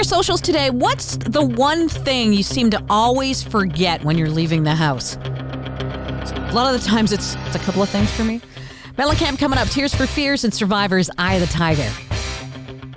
our socials today. What's the one thing you seem to always forget when you're leaving the house? A lot of the times it's a couple of things for me. Mellencamp coming up. Tears for Fears and Survivor's Eye of the Tiger.